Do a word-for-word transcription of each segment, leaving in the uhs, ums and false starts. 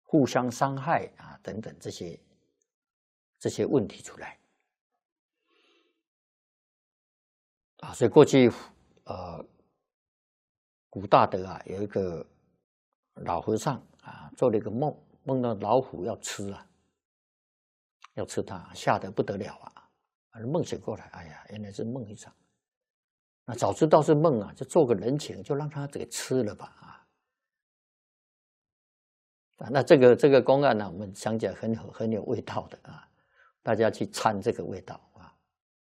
互相伤害啊等等这些这些问题出来啊。所以过去呃古大德啊有一个老和尚啊做了一个梦，梦到老虎要吃啊，要吃它，吓得不得了啊！梦醒过来，哎呀，原来是梦一场。那早知道是梦啊，就做个人情，就让他给吃了吧啊！啊，那这个这个公案呢，我们讲起来很有很有味道的啊，大家去参这个味道啊。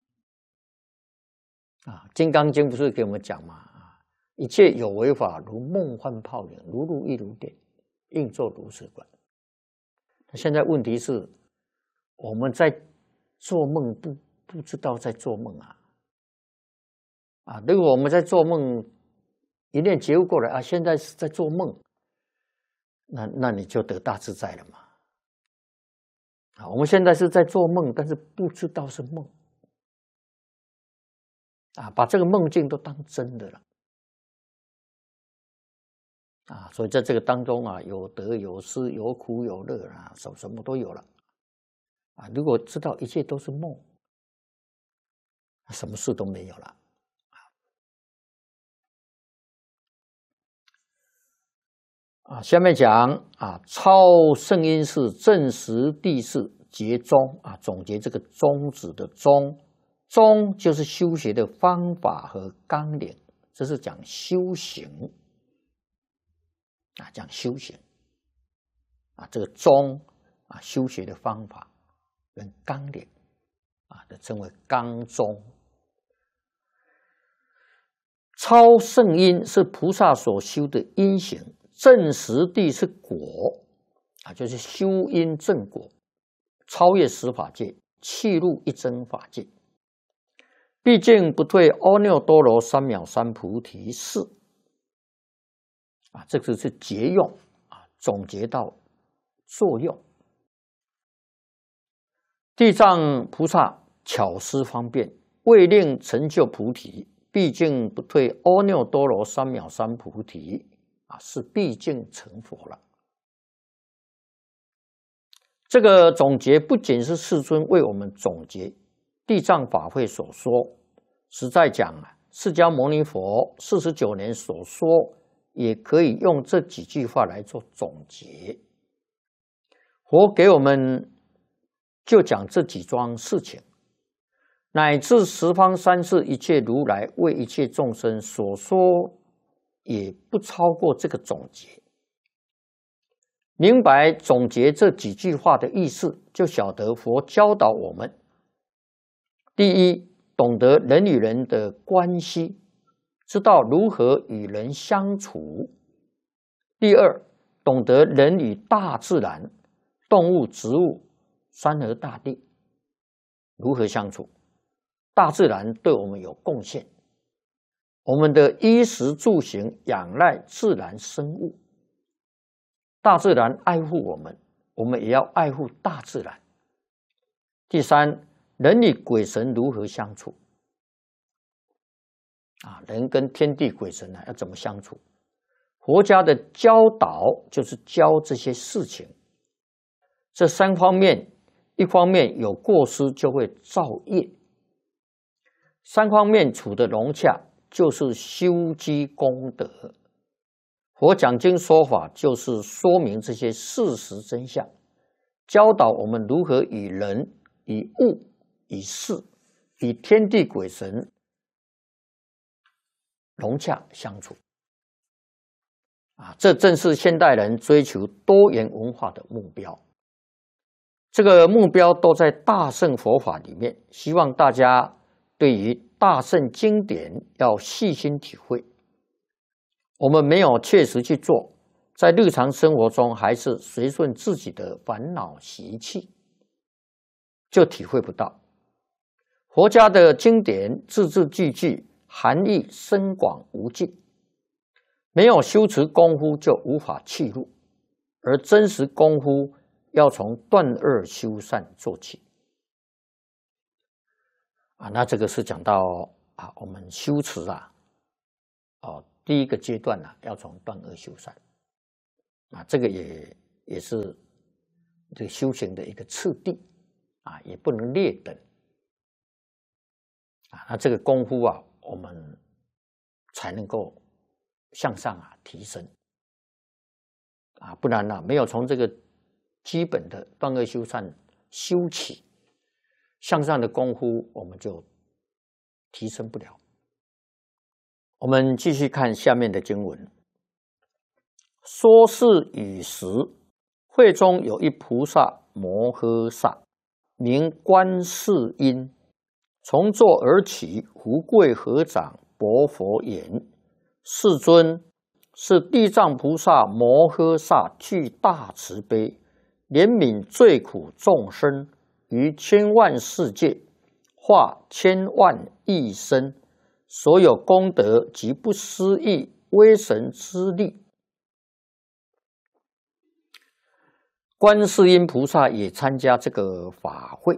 啊，《金刚经》不是给我们讲嘛啊，一切有为法，如梦幻泡影，如露亦如电，应作如是观。现在问题是，我们在做梦不不知道在做梦啊。啊，如果我们在做梦，一念觉悟过来啊，现在是在做梦，那那你就得大自在了嘛。啊，我们现在是在做梦，但是不知道是梦，啊，把这个梦境都当真的了，啊，所以在这个当中啊，有得有失，有苦有乐啊，什什么都有了，啊，如果知道一切都是梦，什么事都没有了。啊，下面讲啊，超圣因是正实地是结宗啊，总结这个宗旨的宗，宗就是修学的方法和纲领，这是讲修行啊，讲修行啊，这个宗啊，修学的方法跟纲领啊，就称为纲宗。超圣因是菩萨所修的因行。正实地是果啊，就是修因正果，超越十法界，契入一真法界，毕竟不退阿耨多罗三藐三菩提是啊，这个是结用啊，总结到作用。地藏菩萨巧施方便，为令成就菩提，毕竟不退阿耨多罗三藐三菩提。啊，是毕竟成佛了。这个总结不仅是世尊为我们总结地藏法会所说，实在讲啊，释迦牟尼佛四十九年所说，也可以用这几句话来做总结。佛给我们就讲这几桩事情，乃至十方三世一切如来为一切众生所说。也不超过这个总结，明白总结这几句话的意思，就晓得佛教导我们：第一，懂得人与人的关系，知道如何与人相处；第二，懂得人与大自然、动物、植物、山河大地如何相处，大自然对我们有贡献。我们的衣食住行仰赖自然生物，大自然爱护我们，我们也要爱护大自然。第三，人与鬼神如何相处啊？人跟天地鬼神呢要怎么相处？佛家的教导就是教这些事情。这三方面，一方面有过失就会造业，三方面处得融洽。就是修积功德。佛讲经说法，就是说明这些事实真相，教导我们如何与人、与物、与事、与天地鬼神融洽相处。啊，这正是现代人追求多元文化的目标。这个目标都在大乘佛法里面，希望大家对于大乘经典要细心体会，我们没有切实去做，在日常生活中还是随顺自己的烦恼习气，就体会不到。佛家的经典字字句句含义深广无尽，没有修持功夫就无法契入，而真实功夫要从断恶修善做起。啊，那这个是讲到啊，我们修持啊，哦，第一个阶段呢、啊，要从断恶修善，啊，这个也也是这个修行的一个次第啊，也不能劣等啊。那这个功夫啊，我们才能够向上啊提升啊，不然呢、啊，没有从这个基本的断恶修善修起，向上的功夫我们就提升不了。我们继续看下面的经文。说是与时，会中有一菩萨摩诃萨，名观世音，从座而起，胡跪合掌，薄佛言：世尊，是地藏菩萨摩诃萨具大慈悲，怜悯罪苦众生，于千万世界化千万亿身，所有功德及不思议威神之力。观世音菩萨也参加这个法会，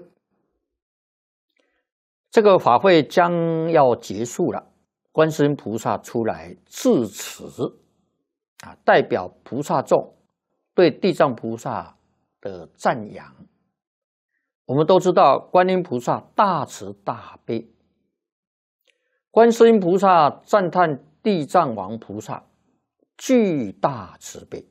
这个法会将要结束了，观世音菩萨出来致辞啊，代表菩萨众对地藏菩萨的赞扬。我们都知道，观音菩萨大慈大悲，观世音菩萨赞叹地藏王菩萨具大慈悲。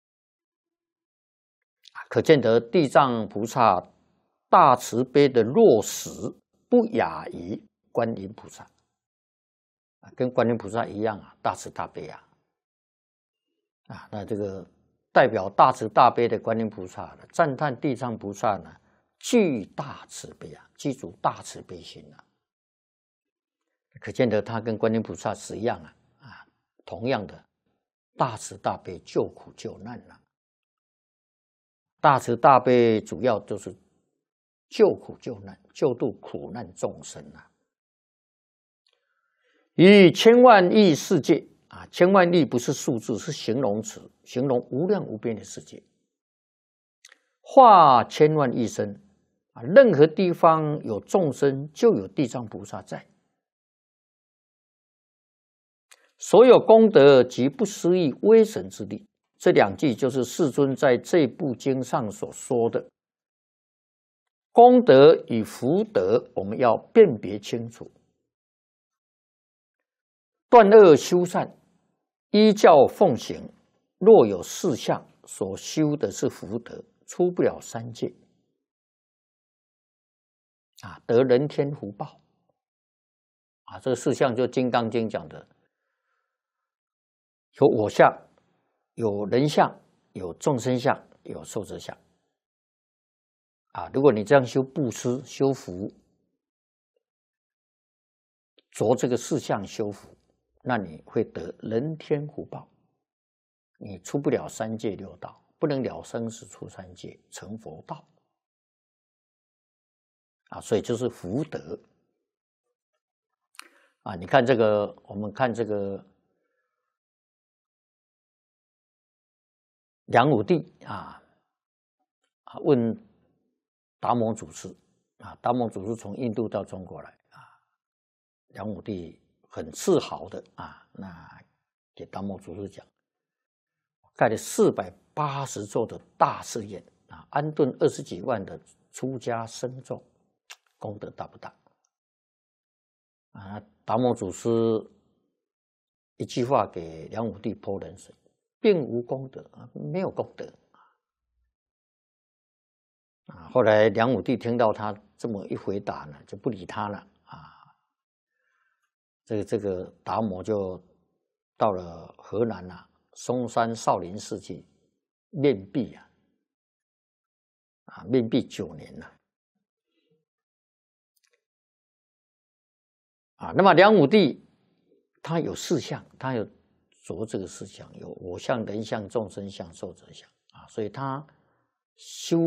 可见得地藏菩萨大慈悲的落实不亚于观音菩萨，跟观音菩萨一样啊，大慈大悲啊！啊，那这个代表大慈大悲的观音菩萨呢，赞叹地藏菩萨呢，具大慈悲啊，具足大慈悲心啊。可见得他跟观音菩萨是一样啊，啊，同样的大慈大悲，救苦救难啊。大慈大悲主要就是救苦救难，救度苦难众生啊。于千万亿世界啊，千万亿不是数字，是形容词，形容无量无边的世界。化千万亿身啊，任何地方有众生，就有地藏菩萨在。所有功德及不思议威神之力。这两句就是世尊在这部经上所说的功德与福德，我们要辨别清楚。断恶修善，依教奉行，若有四相，所修的是福德，出不了三界啊，得人天福报啊。这个四相就《金刚经》讲的，有我相。有人相，有众生相，有寿者相啊！如果你这样修布施、修福，着这个四相修福，那你会得人天福报，你出不了三界六道，不能了生死出三界成佛道啊！所以就是福德啊！你看这个，我们看这个。梁武帝啊，啊问达摩祖师啊，达摩祖师从印度到中国来啊，梁武帝很自豪的啊，那给达摩祖师讲，盖了四百八十座的大寺院啊，安顿二十几万的出家僧众，功德大不大？啊，达摩祖师一句话给梁武帝泼冷水。并无功德啊，没有功德啊。后来梁武帝听到他这么一回答呢，就不理他了啊。这个这个达摩就到了河南啊，嵩山少林寺去面壁啊，啊面壁九年了啊。那么梁武帝他有四相，他有。着这个思想有我相、人相、众生相、寿者相啊，所以他修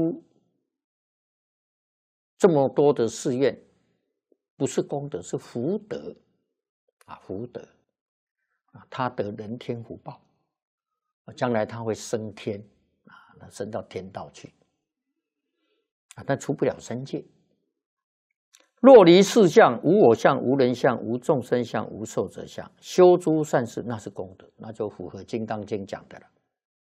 这么多的寺院，不是功德，是福德啊，福德啊，他得人天福报，将来他会升天啊，升到天道去啊，但出不了三界。若离四相，无我相、无人相、无众生相、无寿者相，修诸善事，那是功德，那就符合《金刚经》讲的了。